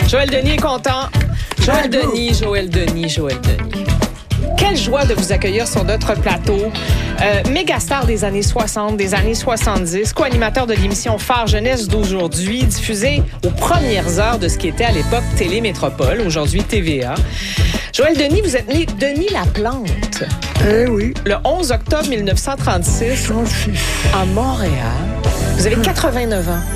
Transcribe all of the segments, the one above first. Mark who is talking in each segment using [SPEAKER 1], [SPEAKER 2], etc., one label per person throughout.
[SPEAKER 1] Joël Denis est content. Joël Denis. Quelle joie de vous accueillir sur notre plateau. Mégastar des années 60, des années 70, co-animateur de l'émission Phare Jeunesse d'aujourd'hui, diffusée aux premières heures de ce qui était à l'époque Télémétropole, aujourd'hui TVA. Joël Denis, vous êtes né Denis Laplante.
[SPEAKER 2] Eh oui.
[SPEAKER 1] Le 11 octobre 1936, à Montréal. Vous avez 89 ans.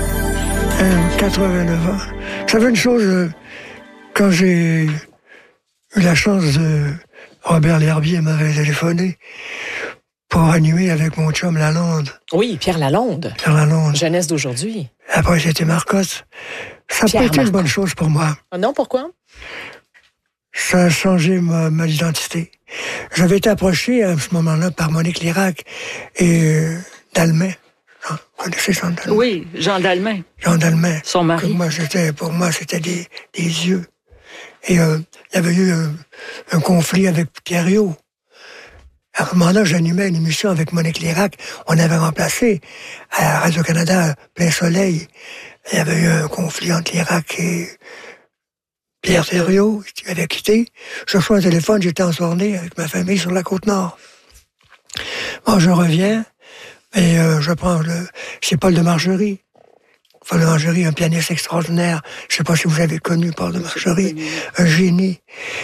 [SPEAKER 2] 89 ans. Ça fait une chose, quand j'ai eu la chance de... Robert L'Herbier m'avait téléphoné pour animer avec mon chum Lalonde.
[SPEAKER 1] Oui, Pierre Lalonde. Jeunesse d'aujourd'hui.
[SPEAKER 2] Après, c'était Marcotte. Ça n'a pas été une bonne chose pour moi.
[SPEAKER 1] Non, pourquoi?
[SPEAKER 2] Ça a changé ma identité. J'avais été approché à ce moment-là par Monique Lirac et Dalmet. Vous connaissez Jean Dalmet?
[SPEAKER 3] Oui, Jean Dalmet.
[SPEAKER 2] Jean Dalmet.
[SPEAKER 3] Son mari.
[SPEAKER 2] Pour moi, c'était des yeux. Et il y avait eu un conflit avec Pierre Riot. À ce moment-là, j'animais une émission avec Monique Lirac. On avait remplacé à Radio-Canada Plein Soleil. Il y avait eu un conflit entre Lirac et Pierre Riot, qui avait quitté. Je reçois un téléphone, j'étais en tournée avec ma famille sur la Côte-Nord. Bon, je reviens et je prends c'est Paul de Margerie. Paul de Margerie, un pianiste extraordinaire. Je ne sais pas si vous avez connu Paul de Margerie, un génie.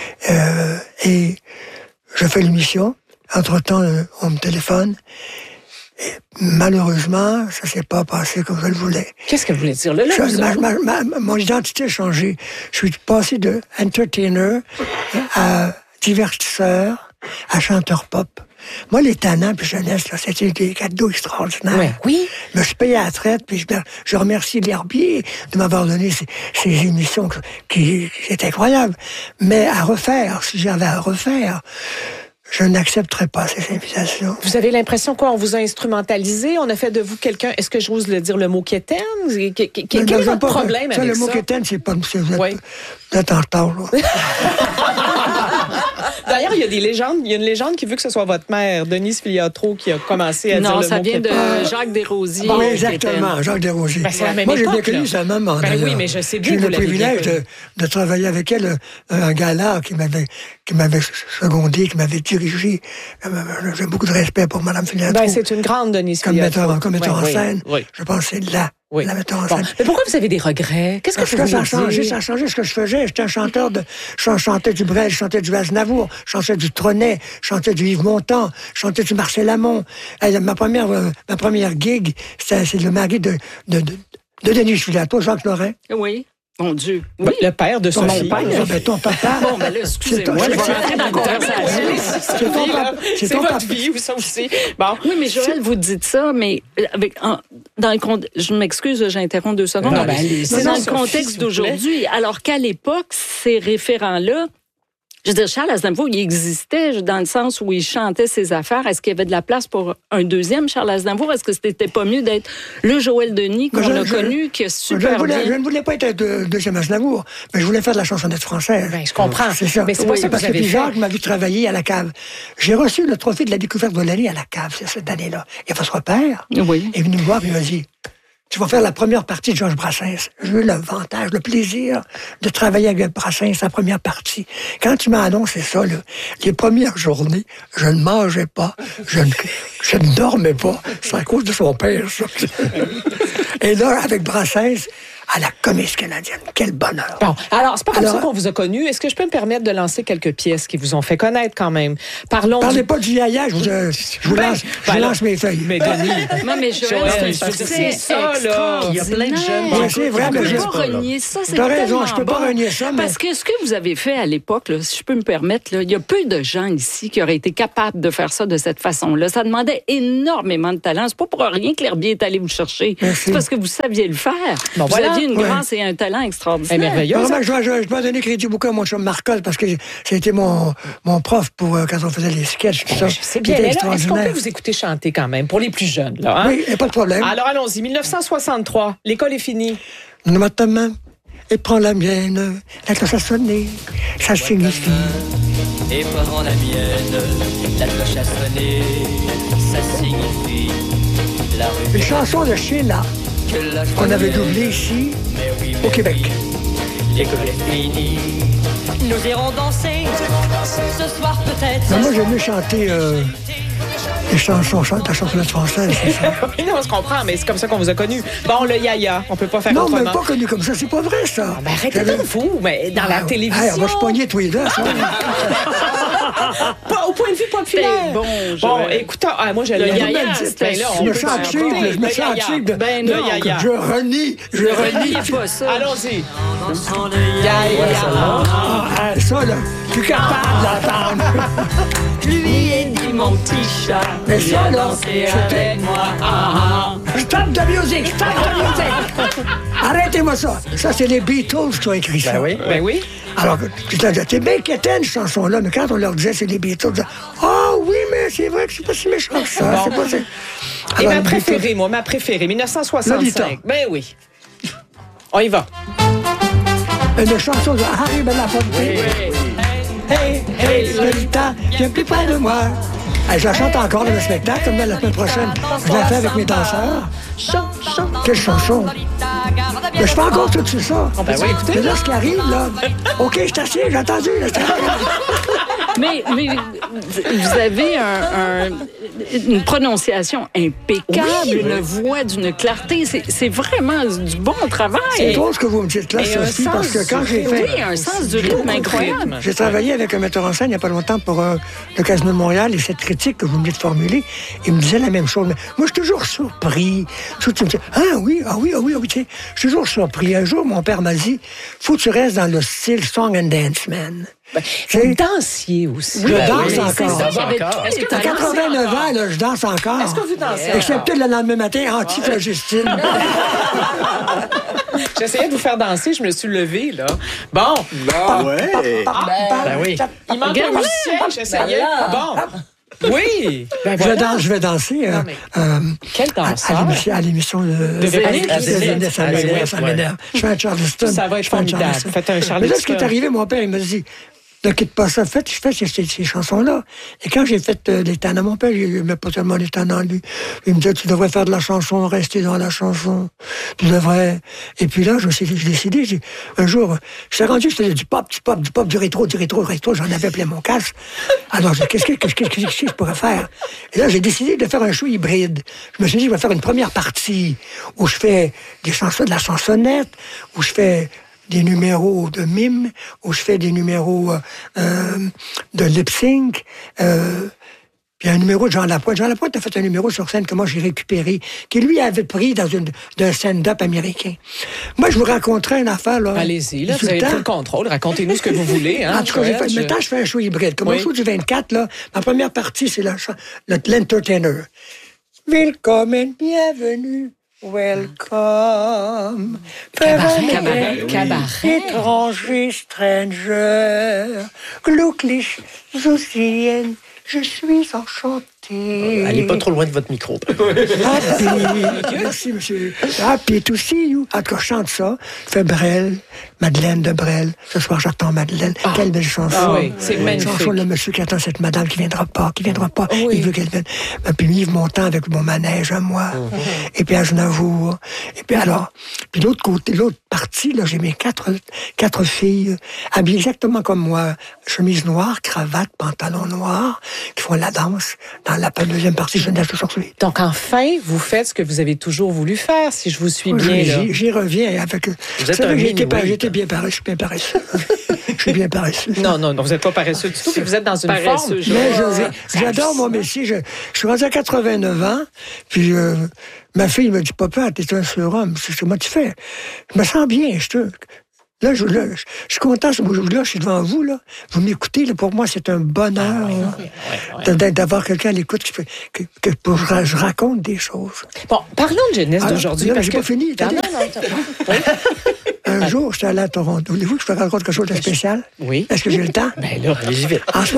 [SPEAKER 2] Et je fais l'émission. Entre-temps, on me téléphone. Et malheureusement, ça ne s'est pas passé comme je le voulais.
[SPEAKER 1] Qu'est-ce que vous voulez dire?
[SPEAKER 2] Mon identité a changé. Je suis passé de entertainer à divertisseur, à chanteur pop. Moi, les tannants puis jeunesse, là, c'était des cadeaux extraordinaires.
[SPEAKER 1] Oui.
[SPEAKER 2] Je me suis payé à la traite, puis je remercie L'Herbier de m'avoir donné ces émissions qui étaient incroyables. Mais à refaire, si j'avais à refaire, je n'accepterais pas ces invitations.
[SPEAKER 1] Vous avez l'impression qu'on vous a instrumentalisé? On a fait de vous quelqu'un... Est-ce que j'ose le dire, le mot quétaine? Quel est votre problème avec ça?
[SPEAKER 2] Le mot quétaine, c'est pas... Vous êtes en retard, là.
[SPEAKER 1] D'ailleurs, il y a des légendes. Il y a une légende qui veut que ce soit votre mère, Denise Filiatro, qui a commencé à dire le mot.
[SPEAKER 3] Non, ça vient de Jacques Desrosiers.
[SPEAKER 2] Oui, exactement, Jacques Desrosiers.
[SPEAKER 1] C'est la même
[SPEAKER 2] Moi,
[SPEAKER 1] époque,
[SPEAKER 2] j'ai bien connu sa maman.
[SPEAKER 1] Oui, mais je sais bien
[SPEAKER 2] j'ai
[SPEAKER 1] que
[SPEAKER 2] eu
[SPEAKER 1] vous
[SPEAKER 2] le
[SPEAKER 1] l'avez
[SPEAKER 2] privilège de travailler avec elle, un gala qui m'avait secondé, qui m'avait dirigé. J'ai beaucoup de respect pour Mme Filiatro.
[SPEAKER 1] C'est une grande Denise Filiatro.
[SPEAKER 2] Comme metteur en scène. Je pense que c'est là.
[SPEAKER 1] Oui.
[SPEAKER 2] La metteur en scène.
[SPEAKER 1] Mais pourquoi vous avez des regrets? Qu'est-ce que vous voulez dire?
[SPEAKER 2] Ça a changé ce que je faisais. J'étais un chanteur je chantais du Brel, je chantais du Aznavour, je chantais du Trenet, je chantais du Yves Montand, je chantais du Marcel Amont. Ma première gig, c'est le mari de Denis Filiatro, Jacques Lorrain.
[SPEAKER 3] Oui. Mon Dieu.
[SPEAKER 1] Oui, le père de Sophie.
[SPEAKER 2] Ton papa.
[SPEAKER 3] Bon, ben là, excusez-moi, je vais rentrer dans la conversation.
[SPEAKER 1] C'est votre vie, ça aussi. Bon.
[SPEAKER 3] Oui, mais Joël, vous dites ça, mais je m'excuse, j'interromps 2 secondes. C'est dans le contexte d'aujourd'hui. Alors qu'à l'époque, ces référents-là, je veux dire, Charles Aznavour, il existait dans le sens où il chantait ses affaires. Est-ce qu'il y avait de la place pour un deuxième Charles Aznavour? Est-ce que c'était pas mieux d'être le Joël Denis qu'on a connu, qui est super bien?
[SPEAKER 2] Je ne voulais pas être deuxième Aznavour, mais je voulais faire de la chansonnette française.
[SPEAKER 1] Je comprends.
[SPEAKER 2] C'est ça.
[SPEAKER 1] Mais c'est pas ça que vous avez fait.
[SPEAKER 2] Jacques m'a vu travailler à la cave. J'ai reçu le trophée de la découverte de l'année à la cave cette année-là. Et François Père est venu me voir et il m'a dit... Tu vas faire la première partie de Georges Brassens. J'ai eu l'avantage, le plaisir de travailler avec Brassens, sa première partie. Quand tu m'as annoncé ça, les premières journées, je ne mangeais pas, je ne dormais pas. C'est à cause de son père, ça. Et là, avec Brassens, à la Comédie canadienne. Quel bonheur.
[SPEAKER 1] Bon, alors, c'est pas comme ça qu'on vous a connu. Est-ce que je peux me permettre de lancer quelques pièces qui vous ont fait connaître quand même?
[SPEAKER 2] Parlez pas du yaya, je vous lance mes feuilles.
[SPEAKER 1] Mais Denis...
[SPEAKER 3] Non, mais Joël, c'est ça, là.
[SPEAKER 1] Il y a plein de jeunes.
[SPEAKER 2] C'est vrai, mais
[SPEAKER 3] je ne peux pas renier ça.
[SPEAKER 2] T'as raison, je peux pas renier ça.
[SPEAKER 3] Parce que ce que vous avez fait à l'époque, là, si je peux me permettre, là, il y a peu de gens ici qui auraient été capables de faire ça de cette façon-là. Ça demandait énormément de talent. C'est pas pour rien que L'Herbier est allé vous chercher.
[SPEAKER 2] Merci.
[SPEAKER 3] C'est parce que vous saviez le faire.
[SPEAKER 1] Bon,
[SPEAKER 3] vous aviez une grâce et un talent extraordinaire.
[SPEAKER 1] Merveilleux.
[SPEAKER 2] Je dois donner crédit beaucoup à mon chum Marcotte parce que c'était mon prof pour quand on faisait les sketchs. Tout ça.
[SPEAKER 1] C'est bien. Mais là, est-ce qu'on peut vous écouter chanter quand même pour les plus jeunes? Là, hein?
[SPEAKER 2] Oui, il n'y a pas de problème.
[SPEAKER 1] Alors allons-y. 1963, l'école est finie.
[SPEAKER 2] Donne-moi ta main et prends la mienne. La cloche a sonné, ça signifie.
[SPEAKER 4] Et prends la mienne, la cloche a sonné, ça signifie la rue.
[SPEAKER 2] Une chanson de Sheila qu'on avait doublée ici, au Québec.
[SPEAKER 4] l'école est finie. Nous irons danser ce soir peut-être.
[SPEAKER 2] Non, moi, j'aime mieux chanter les chansons, la chansonnette française, c'est ça.
[SPEAKER 1] Oui, non, on se comprend, mais c'est comme ça qu'on vous a connus. Bon, le yaya, on peut pas faire autrement.
[SPEAKER 2] Non, mais pas connu comme ça, c'est pas vrai, ça.
[SPEAKER 1] Ben, arrêtez de vous, mais dans la télévision.
[SPEAKER 2] Hey, on va se pogner tous les deux, ça.
[SPEAKER 1] Pas, au point de vue populaire. Bon, écoutez, moi, j'ai le yaya.
[SPEAKER 2] Je me sens cheap, je me sens cheap.
[SPEAKER 1] Ben non,
[SPEAKER 2] je renie.
[SPEAKER 3] pas ça.
[SPEAKER 1] Allons-y.
[SPEAKER 2] Ça, là, plus capable d'entendre.
[SPEAKER 4] Lui et dit mon petit chat.
[SPEAKER 2] Mais ça, là,
[SPEAKER 4] avec moi.
[SPEAKER 2] Stop the music, stop the music. Arrêtez-moi ça. Ça, c'est les Beatles qui ont écrit ça.
[SPEAKER 1] Ben oui.
[SPEAKER 2] Alors, c'est bien quétaine, cette chanson-là, mais quand on leur disait c'est les Beatles, oui, mais c'est vrai que c'est pas si méchant que ça.
[SPEAKER 1] Bon.
[SPEAKER 2] C'est pas si...
[SPEAKER 1] Et
[SPEAKER 2] Alors,
[SPEAKER 1] ma préférée, moi, 1965. Ben oui. On y va.
[SPEAKER 2] Une chanson de Harry Belafonte. Hey, hey, Lolita, viens plus près de moi. Hey, je la chante encore dans le spectacle, comme la semaine prochaine. Je la fais avec mes danseurs. Quelle chanson? Mais je fais encore tout ça.
[SPEAKER 1] On peut écouter?
[SPEAKER 2] C'est là ce qui arrive, là. OK, je suis assis, j'ai entendu. Là,
[SPEAKER 3] Mais vous avez une prononciation impeccable, une voix d'une clarté. C'est vraiment du bon travail.
[SPEAKER 2] C'est drôle ce que vous me dites là, Sophie, parce que quand j'ai fait...
[SPEAKER 3] Oui, un sens du rythme incroyable.
[SPEAKER 2] J'ai travaillé avec un metteur en scène il n'y a pas longtemps pour le Casino de Montréal, et cette critique que vous venez de formuler, il me disait la même chose. Mais moi, je suis toujours surpris. Tu me dis, oui, tu sais, je suis toujours surpris. Un jour, mon père m'a dit, faut que tu restes dans le style Song and Dance Man.
[SPEAKER 1] Vous dansiez aussi.
[SPEAKER 2] Je danse encore.
[SPEAKER 3] Est-ce que
[SPEAKER 2] À 89 ans, là, je danse encore.
[SPEAKER 1] Est-ce que vous dansez
[SPEAKER 2] Excepté le lendemain matin, anti-flagistine.
[SPEAKER 1] J'essayais de vous faire danser, je me suis levée, là. Bon.
[SPEAKER 5] Ouais.
[SPEAKER 1] Ben oui. Il manque un musicien, j'essayais. Bon. Oui. Ben voilà.
[SPEAKER 2] Je vais danser.
[SPEAKER 1] Quel danseur?
[SPEAKER 2] À l'émission de
[SPEAKER 1] Véronique.
[SPEAKER 2] Ça m'énerve. Je fais un Charleston.
[SPEAKER 1] Ça va être formidable. Faites un Charleston.
[SPEAKER 2] Mais là, ce qui est arrivé, mon père, il m'a dit, ne quitte pas ça. Je fais ces chansons-là. Et quand j'ai fait les Tannants, mon père, il n'aimait pas tellement les Tannants, lui. Il me disait, tu devrais faire de la chanson, rester dans la chanson. Tu devrais... Et puis là, j'ai décidé, un jour, je suis rendu, je faisais du pop, du rétro. J'en avais plein mon casque. Alors, qu'est-ce que je pourrais faire? Et là, j'ai décidé de faire un show hybride. Je me suis dit, je vais faire une première partie où je fais des chansons, de la chansonnette, où je fais des numéros de mime, où je fais des numéros de lip-sync, puis un numéro de Jean Lapointe. Jean Lapointe a fait un numéro sur scène que moi j'ai récupéré, qui lui avait pris d'un stand-up américain. Moi, je vous raconterai une affaire, là.
[SPEAKER 1] Allez-y, là, vous avez tout le contrôle. Racontez-nous ce que vous voulez. Hein,
[SPEAKER 2] en tout cas, maintenant, je fais un show hybride. Comme un show du 24, là, ma première partie, c'est l'entertainer. Willkommen, bienvenue. Welcome,
[SPEAKER 1] Cabaret.
[SPEAKER 2] étranger, stranger, glücklich zu sehen, je suis enchanté.
[SPEAKER 5] Allez pas trop loin de votre micro.
[SPEAKER 2] Happy, merci monsieur. Happy to see you. En tout cas, je chante ça. Je fais Brel, Madeleine de Brel. Ce soir, j'attends Madeleine. Quelle belle chanson.
[SPEAKER 1] Ah oui, c'est magnifique.
[SPEAKER 2] Chanson, le monsieur qui attend cette madame qui viendra pas.
[SPEAKER 1] Oui.
[SPEAKER 2] Il veut qu'elle vienne. Puis Yves Montand avec mon manège à moi. Et puis Aznavour. Et puis alors, puis l'autre côté, l'autre partie, là, j'ai mes quatre filles habillées exactement comme moi. Chemise noire, cravate, pantalon noir, qui font la danse dans la deuxième partie, je nage aujourd'hui.
[SPEAKER 1] Donc, enfin, vous faites ce que vous avez toujours voulu faire, si je vous suis bien, là.
[SPEAKER 2] J'y reviens avec...
[SPEAKER 5] Vous êtes un
[SPEAKER 2] j'étais
[SPEAKER 5] mini-oui.
[SPEAKER 2] bien paresseux, je suis bien paresseux. Je suis bien paresseux.
[SPEAKER 1] Non, vous n'êtes pas paresseux du tout, puis vous êtes dans une forme.
[SPEAKER 2] Mais j'adore mon métier. Je suis rendu à 89 ans, puis ma fille me dit, papa, t'es un surhomme. Comment tu fais? Je me sens bien, Là, je suis content, là, je suis devant vous, là. Vous m'écoutez, là, pour moi, c'est un bonheur d'avoir quelqu'un à l'écoute je raconte des choses.
[SPEAKER 1] Bon, parlons de jeunesse d'aujourd'hui.
[SPEAKER 2] J'ai pas fini. Un jour, j'étais allé à Toronto. Voulez-vous que je te raconte quelque chose de spécial?
[SPEAKER 1] Oui.
[SPEAKER 2] Est-ce que j'ai le temps?
[SPEAKER 1] Ben là, allez-y vite.
[SPEAKER 2] En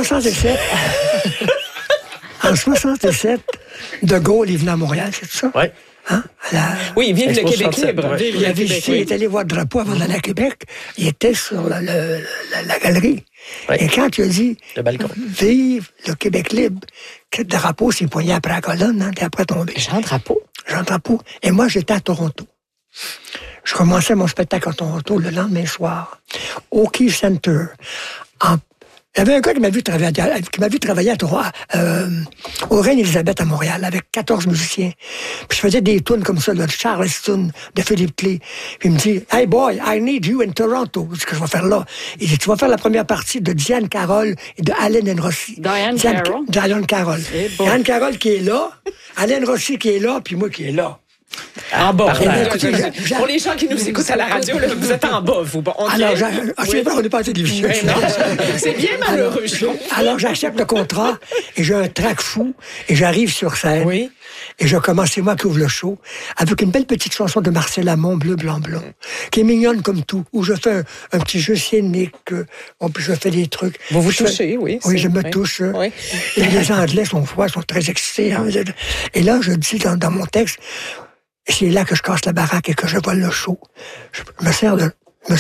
[SPEAKER 2] 67, De Gaulle, il venait à Montréal, c'est ça?
[SPEAKER 5] Oui.
[SPEAKER 2] Hein?
[SPEAKER 1] Oui, vive le Québec
[SPEAKER 5] 67,
[SPEAKER 1] libre.
[SPEAKER 5] ouais.
[SPEAKER 1] Vive
[SPEAKER 2] Il
[SPEAKER 1] le
[SPEAKER 2] a
[SPEAKER 1] Québec,
[SPEAKER 2] visité,
[SPEAKER 1] oui.
[SPEAKER 2] il est allé voir le drapeau avant d'aller à Québec. Il était sur la galerie.
[SPEAKER 5] Oui.
[SPEAKER 2] Et quand il a dit
[SPEAKER 5] Le balcon.
[SPEAKER 2] Vive le Québec libre, que le drapeau s'est poigné après la colonne, puis après tombé.
[SPEAKER 1] Jean Drapeau.
[SPEAKER 2] Jean Drapeau. Et moi, j'étais à Toronto. je commençais mon spectacle à Toronto le lendemain soir, au Key Center. Il y avait un gars qui m'a vu travailler au Reine-Élisabeth à Montréal, avec 14 musiciens. Puis je faisais des tunes comme ça, de Charleston, de Philippe Clay. Puis il me dit, « Hey boy, I need you in Toronto. » C'est ce que je vais faire là. Il dit, « Tu vas faire la première partie de Diane Carroll et de Allen Rossi. »
[SPEAKER 3] Diane Carroll?
[SPEAKER 2] Diane Carroll. Diane Carroll qui est là, Allen Rossi qui est là, puis moi qui est là.
[SPEAKER 1] En bas. Pour les gens qui nous écoutent à la radio, là, vous êtes en bas, vous.
[SPEAKER 2] Alors, c'est vrai, on n'est pas à la télévision.
[SPEAKER 1] C'est bien malheureux, je trouve.
[SPEAKER 2] Alors, j'accepte le contrat et j'ai un trac fou et j'arrive sur scène.
[SPEAKER 1] Oui.
[SPEAKER 2] Et je commence, c'est moi qui ouvre le show, avec une belle petite chanson de Marcel Amont, Bleu, Blanc, Blond, qui est mignonne comme tout, où je fais un petit jeu scénique, puis je fais des trucs.
[SPEAKER 1] Vous touchez, oui.
[SPEAKER 2] Oui, je me touche.
[SPEAKER 1] Oui.
[SPEAKER 2] Et les Anglais sont très excités. Hein. Et là, je dis dans mon texte, c'est là que je casse la baraque et que je vole le show. Je me sers de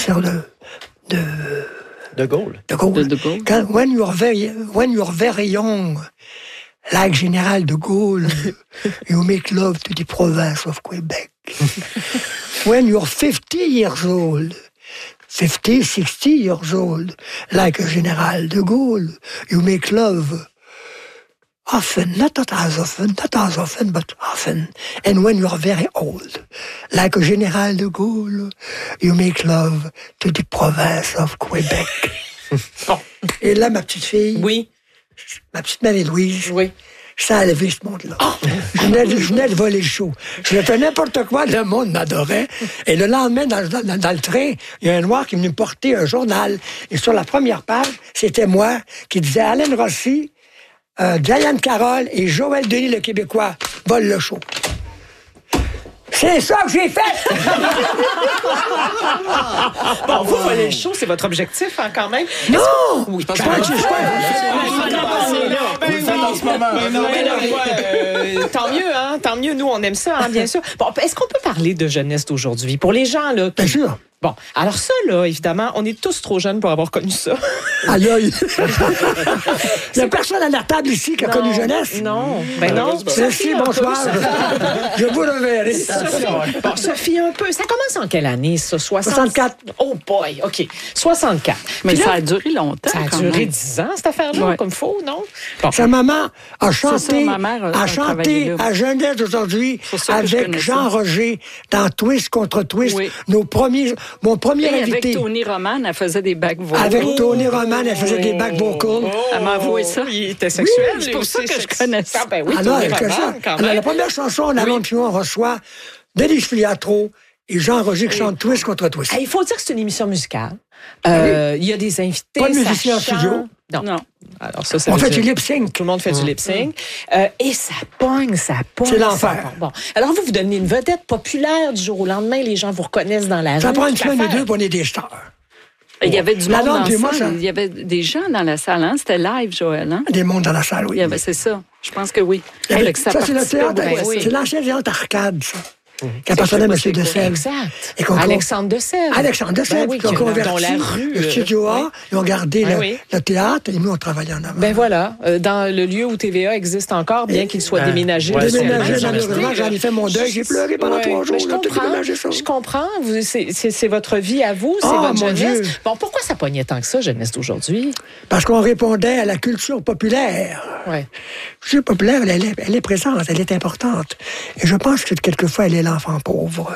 [SPEAKER 5] Gaulle.
[SPEAKER 2] De Gaulle. Quand, when you're very young, like Général de Gaulle, you make love to the province of Quebec. When you're 50 years old, 50, 60 years old, like a Général de Gaulle, you make love often, not as often, but often. And when you're very old, like a Général de Gaulle, you make love to the province of Quebec. Bon. Et là, ma petite fille,
[SPEAKER 1] oui,
[SPEAKER 2] ma petite Marie-Louise,
[SPEAKER 1] oui,
[SPEAKER 2] ça a levé ce monde-là. Oh. Je venais de voler le show. Je faisais n'importe quoi, le monde m'adorait. Et le lendemain, dans le train, il y a un noir qui est venu me porter un journal. Et sur la première page, c'était moi qui disait Allen Rossi, Diane Carroll et Joël Denis, le Québécois, volent le show. C'est ça que j'ai fait!
[SPEAKER 1] Bon, vous volez le show, c'est votre objectif, hein, quand même?
[SPEAKER 2] Non!
[SPEAKER 1] Oui,
[SPEAKER 2] je pense que je
[SPEAKER 1] tant mieux, hein? Tant mieux, nous, on aime ça, hein, bien sûr. Bon, est-ce qu'on peut parler de jeunesse d'aujourd'hui? Pour les gens, là.
[SPEAKER 2] Bien sûr.
[SPEAKER 1] Bon, alors ça, là, évidemment, on est tous trop jeunes pour avoir connu ça.
[SPEAKER 2] Aïe, aïe. Il n'y a personne à la table ici qui a connu jeunesse.
[SPEAKER 1] Non, ben non.
[SPEAKER 2] Merci, bonsoir. Je vous reverrai.
[SPEAKER 1] Bon, Sophie, un peu. Ça commence en quelle année, ça?
[SPEAKER 2] 64.
[SPEAKER 1] Oh boy, OK. 64.
[SPEAKER 3] Mais
[SPEAKER 1] là,
[SPEAKER 3] ça a duré longtemps.
[SPEAKER 1] Ça a duré 10 ans, cette affaire-là, comme faux, non? Bon.
[SPEAKER 2] Sa maman a chanté,
[SPEAKER 3] ma mère a
[SPEAKER 2] chanté à Jeunesse d'aujourd'hui avec Jean Roger dans Twist contre Twist. Oui. Mon premier invité.
[SPEAKER 3] Avec Tony Roman, elle faisait des back vocals.
[SPEAKER 2] Avec Tony Roman, elle faisait des back vocals.
[SPEAKER 3] Elle m'a avoué ça.
[SPEAKER 1] Il était sexuel.
[SPEAKER 3] Oui, c'est pour ça que je connais ça.
[SPEAKER 1] Ben oui,
[SPEAKER 2] alors,
[SPEAKER 1] Tony Roman, quand même.
[SPEAKER 2] Alors, la première chanson, La Londe Pion, on reçoit Denis Filiatro et Jean Roger qui chantent Twist contre Twist.
[SPEAKER 1] Il faut dire que c'est une émission musicale. Il y a des invités.
[SPEAKER 2] Pas de musicien en studio.
[SPEAKER 1] Non. Alors ça,
[SPEAKER 2] on fait du lip-sync.
[SPEAKER 1] Tout le monde fait du lip-sync. Et ça pogne.
[SPEAKER 2] C'est l'enfer.
[SPEAKER 1] Bon. Alors, vous devenez une vedette populaire du jour au lendemain. Les gens vous reconnaissent dans la rue.
[SPEAKER 2] Ça prend une semaine ou deux pour on est des stars.
[SPEAKER 3] Il y avait du monde dans la salle. Il y avait des gens dans la salle. Hein? C'était live, Joël. Hein?
[SPEAKER 2] Des mondes dans la salle, oui.
[SPEAKER 3] C'est ça. Je pense que oui.
[SPEAKER 2] Ça, c'est le théâtre. C'est l'ancien théâtre arcade, ça. Qui appartenait à M. de Sèvres.
[SPEAKER 1] Exact.
[SPEAKER 2] Alexandre de Sèvres. Qui ont converti le studio A. Ils ont gardé le théâtre et nous, on travaillait en avant.
[SPEAKER 1] Ben voilà. Dans le lieu où TVA existe encore, bien qu'il soit déménagé.
[SPEAKER 2] Malheureusement, j'en ai fait mon deuil. J'ai pleuré pendant 3 jours.
[SPEAKER 1] Je comprends. C'est votre vie à vous. C'est votre jeunesse. Bon, pourquoi ça pognait tant que ça, jeunesse d'aujourd'hui?
[SPEAKER 2] Parce qu'on répondait à la culture populaire.
[SPEAKER 1] Oui.
[SPEAKER 2] La culture populaire, elle est présente, elle est importante. Et je pense que quelquefois, elle est l'enfant pauvre.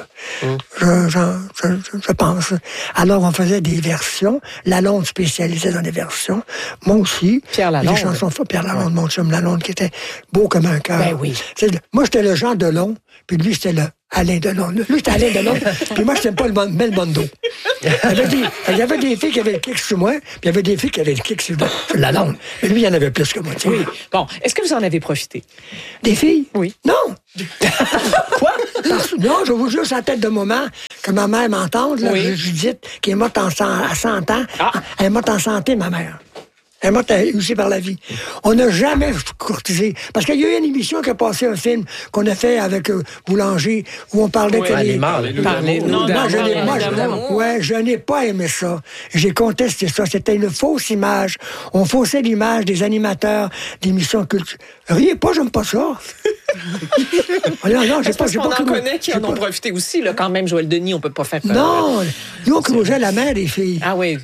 [SPEAKER 2] Je pense. Alors, on faisait des versions. Lalonde spécialisait dans les versions. Moi aussi.
[SPEAKER 1] Pierre Lalonde.
[SPEAKER 2] Des chansons Pierre Lalonde, mon chum Lalonde, qui était beau comme un cœur.
[SPEAKER 1] Ben oui.
[SPEAKER 2] Moi, j'étais le Jean Delon, puis lui, c'était le Alain Delon. Lui, c'était Alain Delon, puis moi, j'étais pas le Belmondo. Il y avait des filles qui avaient le kick sur moi, puis il y avait des filles qui avaient le kick sur Lalonde. Mais lui, il y en avait plus que moi.
[SPEAKER 1] Oui. Bon, est-ce que vous en avez profité?
[SPEAKER 2] Des filles?
[SPEAKER 1] Oui.
[SPEAKER 2] Non!
[SPEAKER 1] Quoi?
[SPEAKER 2] Non, je vous jure, c'est la tête de moment que ma mère m'entende, Judith, qui est morte à 100 ans. Elle est morte en santé, ma mère. Elle est morte aussi par la vie. On n'a jamais courtisé. Parce qu'il y a eu une émission qui a passé un film qu'on a fait avec Boulanger, où on parlait que
[SPEAKER 5] les mâles.
[SPEAKER 2] Je n'ai pas aimé ça. J'ai contesté ça. C'était une fausse image. On faussait l'image des animateurs d'émissions culturelles. Riez pas, j'aime pas ça.
[SPEAKER 1] non, parce qu'on en connaît qui en ont profité aussi, là, quand même, Joël Denis, on peut pas faire...
[SPEAKER 2] Non, nous, on croisait la main des filles.
[SPEAKER 1] Ah oui.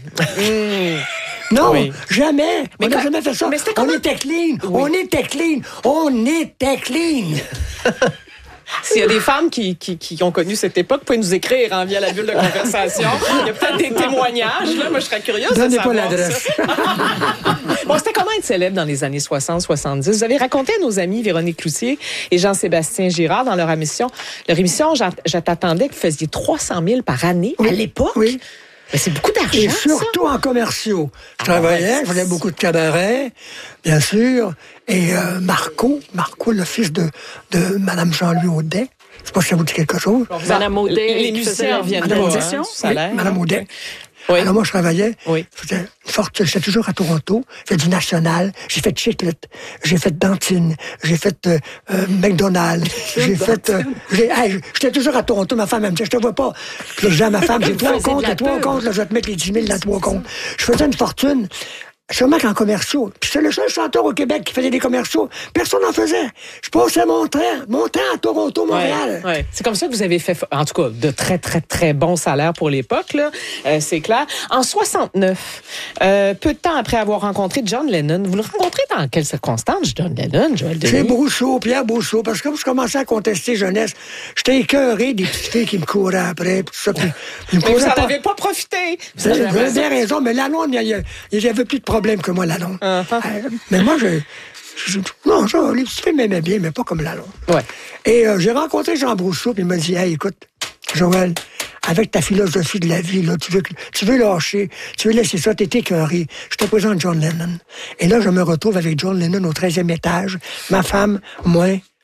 [SPEAKER 2] Non, jamais. On n'a jamais fait ça. On était clean. Oui. On était clean.
[SPEAKER 1] S'il y a des femmes qui ont connu cette époque, vous pouvez nous écrire via la bulle de conversation. Il y a peut-être des témoignages. Là. Moi, je serais curieuse de savoir.
[SPEAKER 2] Donnez pas l'adresse.
[SPEAKER 1] Bon, c'était comment être célèbre dans les années 60-70? Vous avez raconté à nos amis Véronique Cloutier et Jean-Sébastien Girard dans leur émission. Je t'attendais que vous faisiez 300 000 par année à l'époque.
[SPEAKER 2] Oui.
[SPEAKER 1] Mais c'est beaucoup d'argent,
[SPEAKER 2] et surtout en commerciaux. Je travaillais, je faisais beaucoup de cabarets, bien sûr. Et Marco, le fils de Mme Jean-Louis Audet, je sais pas si ça vous dit quelque chose.
[SPEAKER 3] Mme Audet,
[SPEAKER 1] les musiciens reviennent de salaire.
[SPEAKER 2] Mme Audet.
[SPEAKER 1] Oui.
[SPEAKER 2] Alors moi, je travaillais.
[SPEAKER 1] Oui.
[SPEAKER 2] C'était une fortune. J'étais toujours à Toronto. J'ai fait du National. J'ai fait Chiclet. J'ai fait Dantine. J'ai fait McDonald's. J'ai fait... j'étais toujours à Toronto. Ma femme, elle me disait, je te vois pas. Puis là, je dis à ma femme, j'ai 3 comptes. Là, je vais te mettre les 10 000 dans 3 comptes. Je faisais une fortune. Sûrement qu'en commerciaux. Puis c'est le seul chanteur au Québec qui faisait des commerciaux. Personne n'en faisait. Je passais mon temps à Toronto, Montréal.
[SPEAKER 1] Ouais. C'est comme ça que vous avez fait, en tout cas, de très, très, très bons salaires pour l'époque, là. C'est clair. En 69, peu de temps après avoir rencontré John Lennon, vous le rencontrez dans quelles circonstances, John Lennon, Joël Denis?
[SPEAKER 2] C'est Brousseau, Pierre Brousseau, parce que quand je commençais à contester jeunesse, j'étais écœuré des petites filles qui me couraient après, tout ça.
[SPEAKER 1] Mais vous n'en avez pas profité.
[SPEAKER 2] Vous avez raison, mais Lalonde, il y avait plus de problème que moi, Lalonde. Mais moi, les petites filles m'aimaient bien, mais pas comme Lalonde.
[SPEAKER 1] Ouais.
[SPEAKER 2] Et j'ai rencontré Jean Brousseau, puis il m'a dit, hey, écoute, Joël, avec ta philosophie de la vie, là, tu veux lâcher, tu veux laisser ça, t'es écœuré. Je te présente John Lennon. Et là, je me retrouve avec John Lennon au 13e étage, ma femme, moi,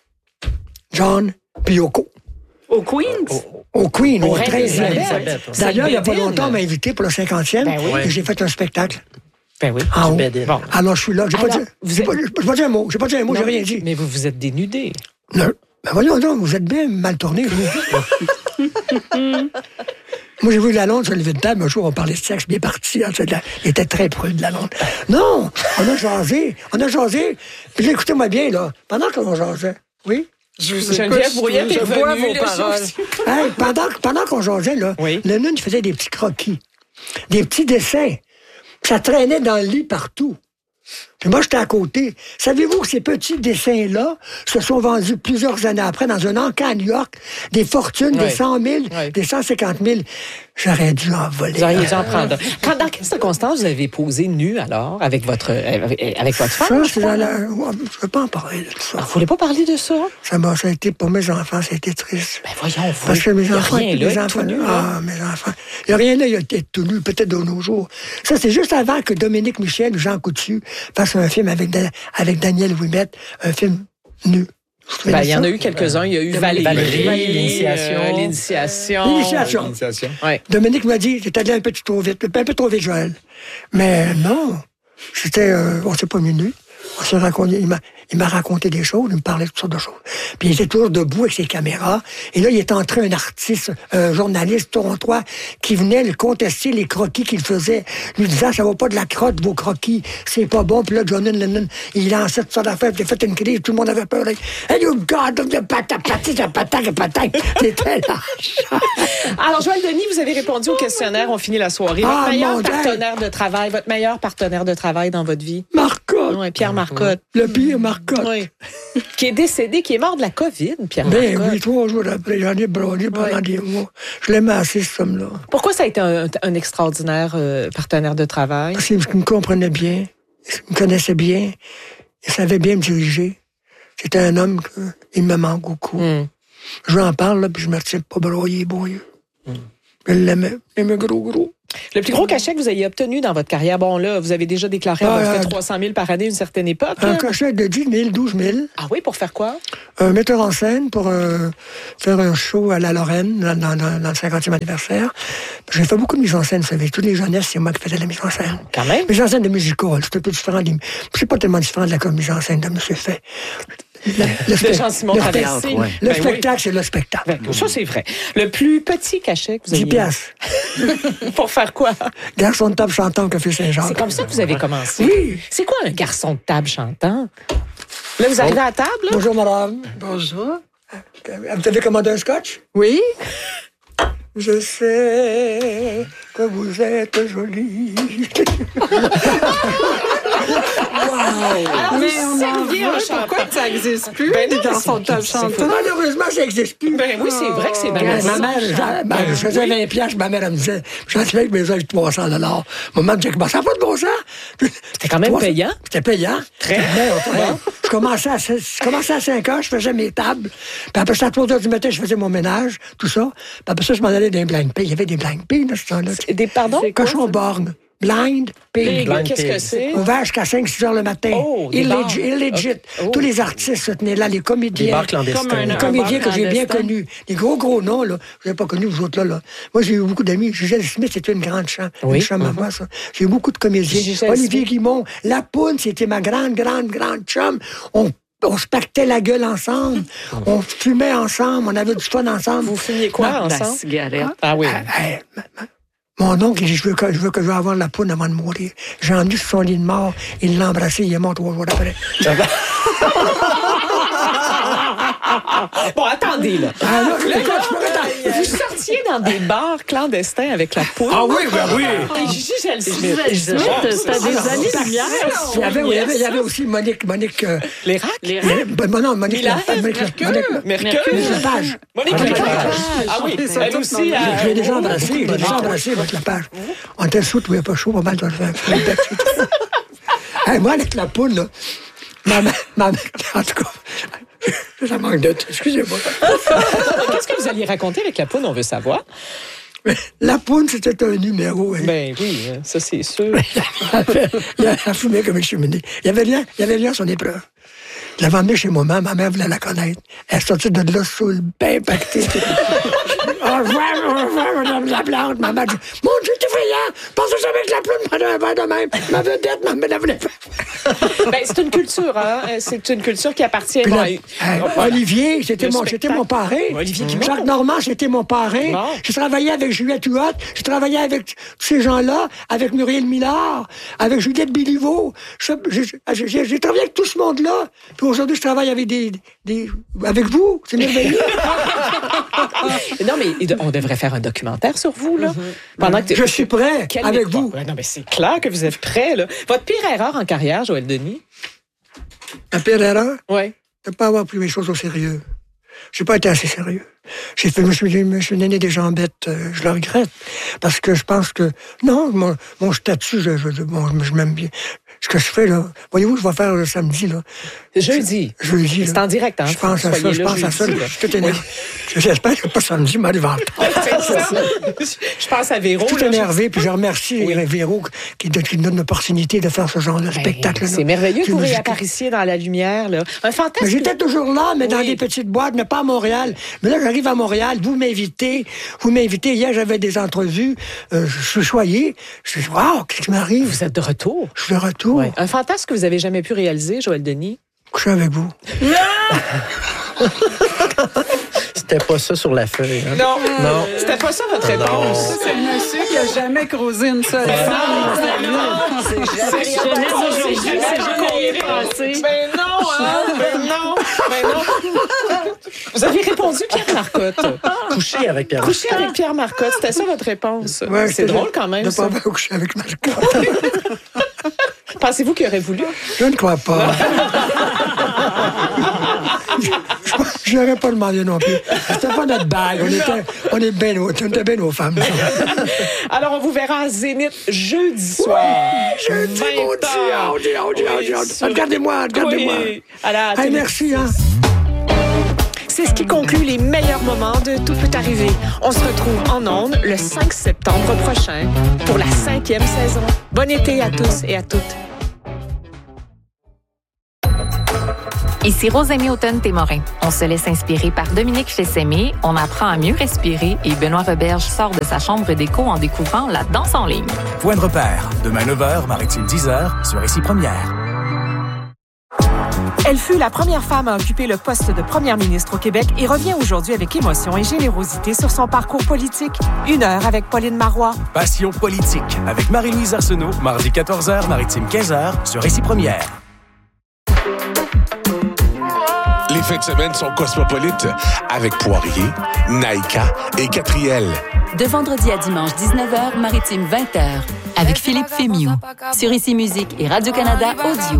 [SPEAKER 2] John, puis Yoko.
[SPEAKER 3] Au Queens?
[SPEAKER 2] Au Queen, au 13e. D'ailleurs, il n'y a pas
[SPEAKER 1] Bédine.
[SPEAKER 2] longtemps, on m'a invité pour le 50e, et j'ai fait un spectacle.
[SPEAKER 1] Ben oui.
[SPEAKER 2] En haut.
[SPEAKER 1] Bon.
[SPEAKER 2] Alors, je suis là. J'ai pas dit un mot. J'ai rien dit.
[SPEAKER 1] Mais vous vous êtes dénudé.
[SPEAKER 2] Non. Ben voyons donc, vous êtes bien mal tourné, vous. Moi, j'ai vu Lalonde se lever de table. Un jour, on parlait de sexe, bien parti. Il était très prude, Lalonde. Non, on a jasé. Puis écoutez-moi bien, là. Pendant qu'on jasait. Oui?
[SPEAKER 1] Geneviève Brouillette est
[SPEAKER 3] vois
[SPEAKER 1] revenue.
[SPEAKER 3] vos paroles.
[SPEAKER 2] Hey, pendant qu'on jasait, là, Lennon, il faisait des petits croquis. Des petits dessins. Ça traînait dans le lit partout. Puis moi, j'étais à côté. Savez-vous que ces petits dessins-là se sont vendus plusieurs années après dans un encas à New York, des fortunes, des 100 000, des 150 000. J'aurais dû en voler.
[SPEAKER 1] Vous auriez dû en prendre. Dans quelles circonstances vous avez posé nu, alors, avec votre femme?
[SPEAKER 2] Ça, je ne veux pas en parler de ça.
[SPEAKER 1] Vous voulez pas parler de ça?
[SPEAKER 2] Ça a été, pour mes enfants, ça a été triste.
[SPEAKER 1] Ben voyons, vous.
[SPEAKER 2] Parce que mes enfants,
[SPEAKER 1] rien là, tout nu,
[SPEAKER 2] mes enfants. Il n'y a rien là, il a été tout nu, peut-être de nos jours. Ça, c'est juste avant que Dominique Michel ou Jean Coutu fassent un film avec Daniel Ouimet, un film nu.
[SPEAKER 1] Ben, il y en a eu quelques-uns. Il y a eu Valérie,
[SPEAKER 2] L'initiation.
[SPEAKER 1] Ouais.
[SPEAKER 2] Dominique m'a dit, j'étais allé un peu trop vite, Joël. Mais non, on s'est pas mis nu. On s'est raconté, il m'a raconté des choses, il me parlait de toutes sortes de choses. Puis il était toujours debout avec ses caméras. Et là, il est entré un artiste, un journaliste torontois, qui venait le contester les croquis qu'il faisait, lui disant, ça va pas de la crotte, vos croquis, c'est pas bon. Puis là, John Lennon, il lançait toutes sortes d'affaires, il a fait une crise, tout le monde avait peur. Hey, you God, c'était là.
[SPEAKER 1] Alors, Joël Denis, vous avez répondu au questionnaire, on finit la soirée. Votre meilleur partenaire de travail dans votre vie?
[SPEAKER 2] Marcotte.
[SPEAKER 1] Ouais, Pierre Marcotte.
[SPEAKER 2] Le pire Marcotte.
[SPEAKER 1] Oui. Qui est décédé, qui est mort de la COVID, Pierre
[SPEAKER 2] Ben
[SPEAKER 1] Marcotte.
[SPEAKER 2] oui, 3 jours après, j'en ai brûlé pendant des mois. Je l'aimais assez, ce homme-là.
[SPEAKER 1] Pourquoi ça a été un extraordinaire partenaire de travail?
[SPEAKER 2] Parce qu'il me comprenait bien, il me connaissait bien, il savait bien me diriger. C'était un homme qui me manque beaucoup. Je lui en parle, là, puis je me retiens pas broyer, beau. Je l'aimais gros.
[SPEAKER 1] Le plus gros cachet que vous ayez obtenu dans votre carrière, bon là, vous avez déjà déclaré avoir fait 300 000 par année à une certaine époque.
[SPEAKER 2] Un cachet de 10 000, 12 000.
[SPEAKER 1] Ah oui, pour faire quoi?
[SPEAKER 2] Un metteur en scène pour faire un show à la Lorraine dans le 50e anniversaire. J'ai fait beaucoup de mise en scène, vous savez. Toutes les jeunesses, c'est moi qui faisais la mise en scène.
[SPEAKER 1] Quand même.
[SPEAKER 2] Mise en scène de musical, c'est un peu différent. C'est pas tellement différent de la mise en scène de M. Fait.
[SPEAKER 1] Le Jean-Simon Traversé.
[SPEAKER 2] Ouais. Le spectacle, c'est le spectacle.
[SPEAKER 1] Ça, c'est vrai. Le plus petit cachet que vous avez...
[SPEAKER 2] 10 piastres.
[SPEAKER 1] Pour faire quoi?
[SPEAKER 2] Garçon de table chantant au Café Saint-Jacques.
[SPEAKER 1] C'est comme ça que vous avez commencé?
[SPEAKER 2] Oui.
[SPEAKER 1] C'est quoi un garçon de table chantant? Là, vous arrivez à la table, là?
[SPEAKER 2] Bonjour, madame. Bonjour. Vous avez commandé un scotch?
[SPEAKER 1] Oui.
[SPEAKER 2] Je sais que vous êtes jolie.
[SPEAKER 1] Wow. Mais on Servier un champagne. Pourquoi ça n'existe plus? Les garçons de table chantants.
[SPEAKER 2] Malheureusement, ça n'existe plus.
[SPEAKER 1] Ben oui, c'est vrai que c'est malheureux.
[SPEAKER 2] Ma mère, je faisais 20 piastres, ma mère, elle me disait, je suis avec mes œufs avec $300. Maman me disait, ça n'a pas de bon sens.
[SPEAKER 1] C'était quand même payant.
[SPEAKER 2] C'était payant.
[SPEAKER 1] Très.
[SPEAKER 2] Je commençais à 5 heures, je faisais mes tables. Puis après ça, à 3 heures du matin, je faisais mon ménage, tout ça. Puis après ça, je m'en allais dans les blind pay. Il y avait des blind pay dans ce temps-là.
[SPEAKER 1] Des pardon?
[SPEAKER 2] Cochon borgne. Blind pig.
[SPEAKER 1] Qu'est-ce que c'est?
[SPEAKER 2] Ouvert jusqu'à 5-6 heures le matin.
[SPEAKER 1] Oh,
[SPEAKER 2] illegit.
[SPEAKER 1] Oh.
[SPEAKER 2] Tous les artistes se tenaient là, les comédiens.
[SPEAKER 5] Des bars clandestins.
[SPEAKER 2] Les comédiens que j'ai bien connus. Les gros noms, là. Vous n'avez pas connu, vous autres, là. Moi, j'ai eu beaucoup d'amis. Gisèle Smith, c'était une grande chante.
[SPEAKER 1] Oui.
[SPEAKER 2] Une chum à moi, ça. J'ai eu beaucoup de comédiens.
[SPEAKER 1] Gisèle
[SPEAKER 2] Olivier
[SPEAKER 1] Smith.
[SPEAKER 2] Guimond. La Poune, c'était ma grande chum. On se pactait la gueule ensemble. On fumait ensemble. On avait du fun ensemble.
[SPEAKER 1] Vous fumiez quoi
[SPEAKER 3] La
[SPEAKER 1] ensemble?
[SPEAKER 3] cigarette.
[SPEAKER 1] Ah oui.
[SPEAKER 2] Mon oncle, je veux que je vais avoir la poune avant de mourir. J'ai emmené sur son lit de mort. Il l'a embrassé, il est mort 3 jours après.
[SPEAKER 1] Bon, attendez, là. Vous
[SPEAKER 2] Je
[SPEAKER 1] sortiez dans des bars clandestins avec la poule.
[SPEAKER 2] Ah oui, ben oui.
[SPEAKER 1] Et Gisèle Smith.
[SPEAKER 3] C'était des années-lumière.
[SPEAKER 2] Il y avait aussi Monique.
[SPEAKER 1] Les racks?
[SPEAKER 2] Non, Monique
[SPEAKER 1] Mercure.
[SPEAKER 2] Lepage.
[SPEAKER 1] Monique Lepage. Ah oui, elle aussi.
[SPEAKER 2] J'ai déjà embrassé votre Lepage. On était sous, il pas chaud, pas mal de faire. Moi, avec la poule, là, ma mère, en tout cas, ça manque de temps. Excusez-moi.
[SPEAKER 1] Qu'est-ce que vous alliez raconter avec la poune, on veut savoir?
[SPEAKER 2] La poune, c'était un numéro. Hein.
[SPEAKER 1] Ben oui, ça c'est sûr.
[SPEAKER 2] Elle fumait comme une cheminée. Il y avait rien à son épreuve. Je l'avais emmenée chez ma mère voulait la connaître. Elle est sortie de là sous le bain pacté. Au revoir, madame la plante. Maman dit, mon Dieu, t'es effrayant. Pensez jamais que la plante m'a donné un verre de même. Ma vedette, ma voulait pas.
[SPEAKER 1] Ben, c'est une culture, hein. C'est une culture qui appartient
[SPEAKER 2] à Olivier, c'était mon parrain.
[SPEAKER 1] Olivier Guimond.
[SPEAKER 2] Jacques Normand, c'était mon parrain.
[SPEAKER 1] Bon.
[SPEAKER 2] J'ai travaillé avec Juliette Huot. J'ai travaillé avec tous ces gens-là, avec Muriel Millard, avec Juliette Béliveau. J'ai travaillé avec tout ce monde-là. Puis aujourd'hui, je travaille avec avec vous. C'est merveilleux.
[SPEAKER 1] Non, mais on devrait faire un documentaire sur vous, là. Pendant que
[SPEAKER 2] je suis prêt avec vous.
[SPEAKER 1] Non, mais c'est clair que vous êtes prêt, là. Votre pire erreur en carrière, Joël Denis?
[SPEAKER 2] La pire erreur?
[SPEAKER 1] Oui.
[SPEAKER 2] De ne pas avoir pris mes choses au sérieux. Je n'ai pas été assez sérieux. Je me suis donné des jambettes. Je le regrette. Parce que je pense que... Non, mon statut, je m'aime bien. Ce que je fais, là... Voyez-vous, je vais faire le samedi, là.
[SPEAKER 1] Jeudi.
[SPEAKER 2] Jeudi, là.
[SPEAKER 1] C'est en direct, hein?
[SPEAKER 2] Je pense à ça, je suis tout énervé. J'espère que pas samedi, mais devant
[SPEAKER 1] Je pense à Véro.
[SPEAKER 2] Je suis tout énervé, puis je remercie Véro qui donne l'opportunité de faire ce genre de spectacle-là.
[SPEAKER 1] C'est merveilleux pour réapparaître dans la lumière, là. Un fantasme.
[SPEAKER 2] J'étais toujours là, mais dans des petites boîtes, mais pas à Montréal. Mais là, j'arrive à Montréal, vous m'invitez. Hier, j'avais des entrevues. Je suis choyé. Je dis, wow, qu'est-ce qui m'arrive?
[SPEAKER 1] Vous êtes de retour.
[SPEAKER 2] Je suis de retour.
[SPEAKER 1] Ouais. Un fantasme que vous avez jamais pu réaliser, Joël Denis?
[SPEAKER 2] Coucher avec vous.
[SPEAKER 5] C'était pas ça sur la feuille. Hein?
[SPEAKER 1] Non. C'était pas ça votre réponse.
[SPEAKER 6] Ça, c'est le monsieur qui a jamais creusé une seule femme.
[SPEAKER 3] C'est jamais aujourd'hui, c'est jamais passé.
[SPEAKER 1] Ben non. Vous avez répondu Pierre Marcotte.
[SPEAKER 5] Coucher avec Pierre Marcotte.
[SPEAKER 1] Coucher avec Pierre Marcotte, c'était ça votre réponse.
[SPEAKER 2] Ouais,
[SPEAKER 1] c'est drôle quand même,
[SPEAKER 2] de
[SPEAKER 1] ça.
[SPEAKER 2] ne pas coucher avec Marcotte.
[SPEAKER 1] Pensez-vous qu'il aurait voulu?
[SPEAKER 2] Je ne crois pas. Je n'aurais pas demandé non plus. C'était pas notre bague. On était bien nos femmes.
[SPEAKER 1] Alors, on vous verra à Zénith jeudi soir.
[SPEAKER 2] Jeudi, mon Dieu. Regardez-moi.
[SPEAKER 1] Oui.
[SPEAKER 2] Hey, merci, hein.
[SPEAKER 1] C'est ce qui conclut les meilleurs moments de Tout peut arriver. On se retrouve en ondes le 5 septembre prochain pour la 5e saison. Bon été à tous et à toutes.
[SPEAKER 7] Ici Rosémie Automne-Témorin. On se laisse inspirer par Dominique Fils-Aimé, on apprend à mieux respirer et Benoît Roberge sort de sa chambre d'écho en découvrant la danse en ligne.
[SPEAKER 8] Point de repère, demain 9h, Maritime 10h, sur Ici Première.
[SPEAKER 9] Elle fut la première femme à occuper le poste de première ministre au Québec et revient aujourd'hui avec émotion et générosité sur son parcours politique. 1 heure avec Pauline Marois.
[SPEAKER 8] Passion politique avec Marie-Louise Arsenault, mardi 14h, Maritime 15h, sur Ici Première.
[SPEAKER 10] Les fins de semaine sont cosmopolites avec Poirier, Naïka et Catriel.
[SPEAKER 11] De vendredi à dimanche 19h, Maritime 20h, avec Philippe Fémiou, sur Ici Musique et Radio-Canada Audio.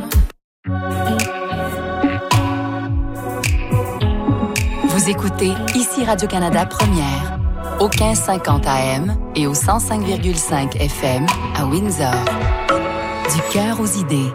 [SPEAKER 11] Vous écoutez Ici Radio-Canada Première, au 1550 AM et au 105,5 FM à Windsor. Du cœur aux idées.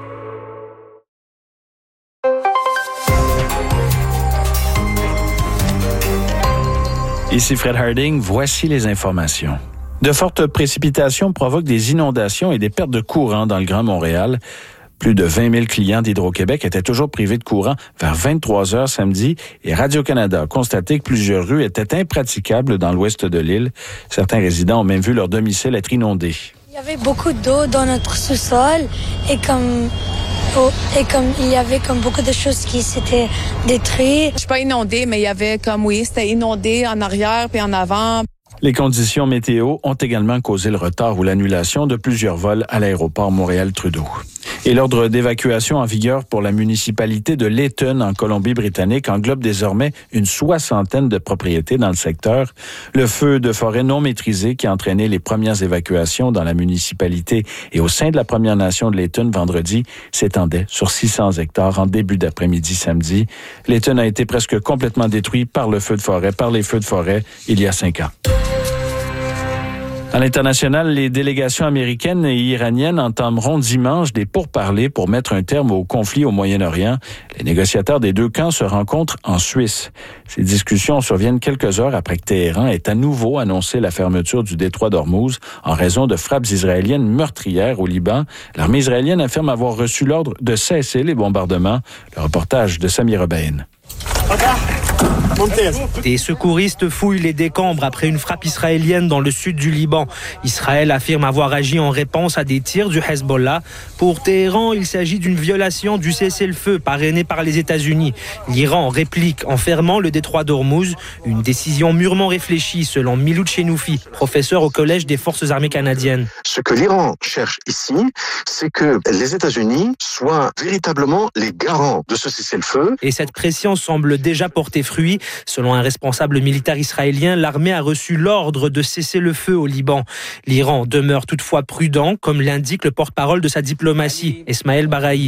[SPEAKER 12] Ici Fred Harding, voici les informations. De fortes précipitations provoquent des inondations et des pertes de courant dans le Grand Montréal. Plus de 20 000 clients d'Hydro-Québec étaient toujours privés de courant vers 23 heures samedi et Radio-Canada a constaté que plusieurs rues étaient impraticables dans l'ouest de l'île. Certains résidents ont même vu leur domicile être inondé.
[SPEAKER 13] Il y avait beaucoup d'eau dans notre sous-sol et comme il y avait comme beaucoup de choses qui s'étaient détruites.
[SPEAKER 14] Je suis pas inondée, mais il y avait c'était inondé en arrière puis en avant.
[SPEAKER 12] Les conditions météo ont également causé le retard ou l'annulation de plusieurs vols à l'aéroport Montréal-Trudeau. Et l'ordre d'évacuation en vigueur pour la municipalité de Layton en Colombie-Britannique englobe désormais une 60aine de propriétés dans le secteur. Le feu de forêt non maîtrisé qui a entraîné les premières évacuations dans la municipalité et au sein de la Première Nation de Layton vendredi s'étendait sur 600 hectares en début d'après-midi samedi. Layton a été presque complètement détruit par les feux de forêt il y a 5 ans. À l'international, les délégations américaines et iraniennes entameront dimanche des pourparlers pour mettre un terme au conflit au Moyen-Orient. Les négociateurs des deux camps se rencontrent en Suisse. Ces discussions surviennent quelques heures après que Téhéran ait à nouveau annoncé la fermeture du détroit d'Ormuz en raison de frappes israéliennes meurtrières au Liban. L'armée israélienne affirme avoir reçu l'ordre de cesser les bombardements. Le reportage de Sami Rebaïn.
[SPEAKER 15] Des secouristes fouillent les décombres après une frappe israélienne dans le sud du Liban. Israël affirme avoir agi en réponse à des tirs du Hezbollah. Pour Téhéran, il s'agit d'une violation du cessez-le-feu parrainé par les États-Unis. L'Iran réplique en fermant le détroit d'Ormuz, une décision mûrement réfléchie selon Miloud Chenoufi, professeur au Collège des Forces armées canadiennes.
[SPEAKER 16] Ce que l'Iran cherche ici, c'est que les États-Unis soient véritablement les garants de ce cessez-le-feu.
[SPEAKER 15] Et cette pression semble déjà porter fruit. Selon un responsable militaire israélien, l'armée a reçu l'ordre de cesser le feu au Liban. L'Iran demeure toutefois prudent, comme l'indique le porte-parole de sa diplomatie, Esmaël Barahi.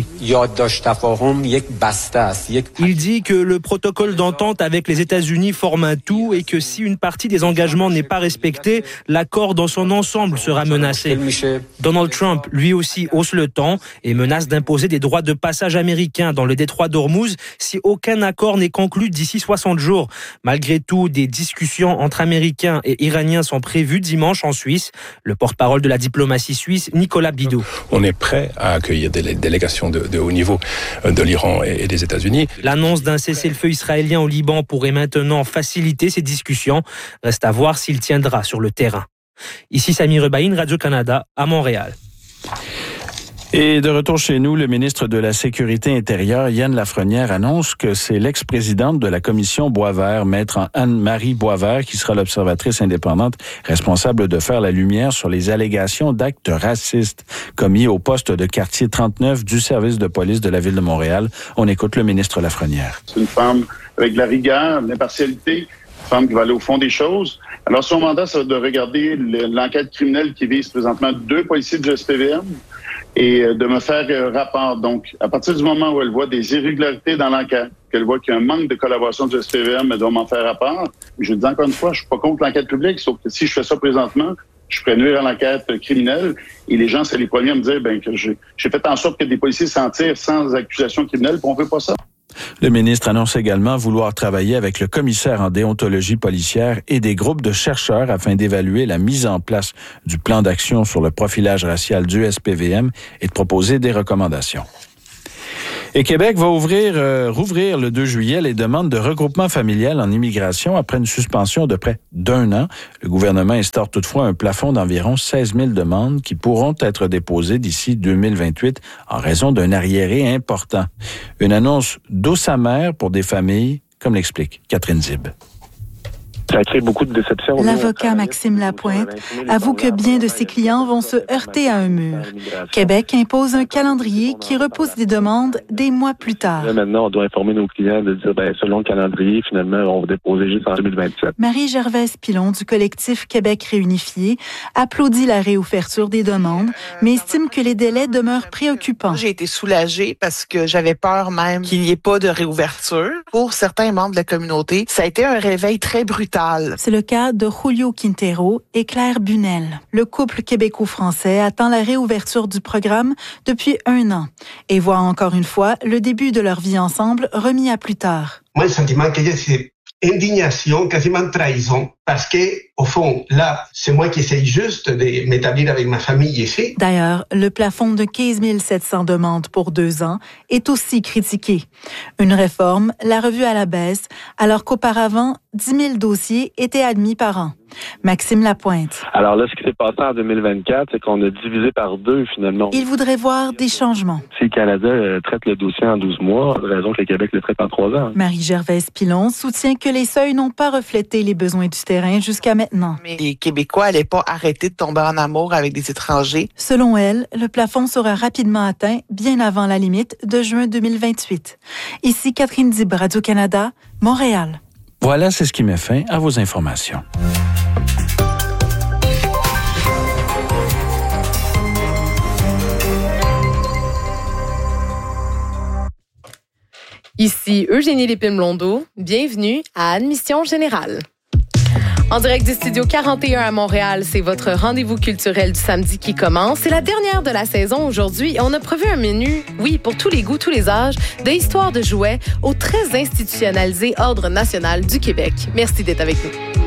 [SPEAKER 15] Il dit que le protocole d'entente avec les États-Unis forme un tout et que si une partie des engagements n'est pas respectée, l'accord dans son ensemble sera menacé. Donald Trump, lui aussi, hausse le ton et menace d'imposer des droits de passage américains dans le détroit d'Ormuz si aucun accord n'est conclu d'ici 60 jours. Malgré tout, des discussions entre Américains et Iraniens sont prévues dimanche en Suisse. Le porte-parole de la diplomatie suisse, Nicolas Bidot.
[SPEAKER 17] On est prêt à accueillir des délégations de haut niveau de l'Iran et des États-Unis.
[SPEAKER 15] L'annonce d'un cessez-le-feu israélien au Liban pourrait maintenant faciliter ces discussions. Reste à voir s'il tiendra sur le terrain. Ici Sami Rebaïn, Radio-Canada, à Montréal.
[SPEAKER 12] Et de retour chez nous, le ministre de la Sécurité intérieure, Yann Lafrenière, annonce que c'est l'ex-présidente de la commission Boisvert, maître Anne-Marie Boisvert, qui sera l'observatrice indépendante responsable de faire la lumière sur les allégations d'actes racistes commis au poste de quartier 39 du service de police de la Ville de Montréal. On écoute le ministre Lafrenière.
[SPEAKER 18] C'est une femme avec de la rigueur, de l'impartialité, une femme qui va aller au fond des choses. Alors, son mandat, ça va être de regarder l'enquête criminelle qui vise présentement 2 policiers du SPVM et de me faire rapport. Donc, à partir du moment où elle voit des irrégularités dans l'enquête, qu'elle voit qu'il y a un manque de collaboration du SPVM, elle doit m'en faire rapport. Je dis encore une fois, je suis pas contre l'enquête publique, sauf que si je fais ça présentement, je pourrais nuire à l'enquête criminelle et les gens, c'est les premiers à me dire que j'ai fait en sorte que des policiers s'en tirent sans accusation criminelle, puis on veut pas ça.
[SPEAKER 12] Le ministre annonce également vouloir travailler avec le commissaire en déontologie policière et des groupes de chercheurs afin d'évaluer la mise en place du plan d'action sur le profilage racial du SPVM et de proposer des recommandations. Et Québec va rouvrir le 2 juillet les demandes de regroupement familial en immigration après une suspension de près d'1 an. Le gouvernement instaure toutefois un plafond d'environ 16 000 demandes qui pourront être déposées d'ici 2028 en raison d'un arriéré important. Une annonce douce amère pour des familles, comme l'explique Catherine Zib.
[SPEAKER 19] Ça a créé beaucoup de déceptions.
[SPEAKER 20] L'avocat Maxime Lapointe avoue que bien de ses clients vont se heurter à un mur. Québec impose un calendrier qui repousse des demandes des mois plus tard.
[SPEAKER 19] Là, maintenant, on doit informer nos clients de dire, selon le calendrier, finalement, on va déposer juste en 2027.
[SPEAKER 20] Marie-Gervaise Pilon du collectif Québec réunifié applaudit la réouverture des demandes, mais estime que les délais demeurent préoccupants.
[SPEAKER 21] J'ai été soulagée parce que j'avais peur même qu'il n'y ait pas de réouverture. Pour certains membres de la communauté, ça a été un réveil très brutal.
[SPEAKER 20] C'est le cas de Julio Quintero et Claire Bunel. Le couple québéco-français attend la réouverture du programme depuis 1 an et voit encore une fois le début de leur vie ensemble remis à plus tard.
[SPEAKER 22] Moi, le sentiment que j'ai, c'est indignation, quasiment trahison, parce que, au fond, là, c'est moi qui essaye juste de m'établir avec ma famille ici.
[SPEAKER 20] D'ailleurs, le plafond de 15 700 demandes pour 2 ans est aussi critiqué. Une réforme l'a revue à la baisse, alors qu'auparavant, 10 000 dossiers étaient admis par an. Maxime Lapointe.
[SPEAKER 19] Alors là, ce qui s'est passé en 2024, c'est qu'on a divisé par 2, finalement.
[SPEAKER 20] Il voudrait voir des changements.
[SPEAKER 19] Si le Canada traite le dossier en 12 mois, de raison que le Québec le traite en 3 ans.
[SPEAKER 20] Marie-Gervaise Pilon soutient que les seuils n'ont pas reflété les besoins du terrain jusqu'à maintenant.
[SPEAKER 21] Mais les Québécois n'allaient pas arrêter de tomber en amour avec des étrangers.
[SPEAKER 20] Selon elle, le plafond sera rapidement atteint bien avant la limite de juin 2028. Ici Catherine Dib, Radio-Canada, Montréal.
[SPEAKER 12] Voilà, c'est ce qui met fin à vos informations.
[SPEAKER 23] Ici Eugénie Lépine-Blondeau. Bienvenue à Admission Générale. En direct du Studio 41 à Montréal, c'est votre rendez-vous culturel du samedi qui commence. C'est la dernière de la saison aujourd'hui et on a prévu un menu, oui, pour tous les goûts, tous les âges, de histoires de jouets au très institutionnalisé Ordre national du Québec. Merci d'être avec nous.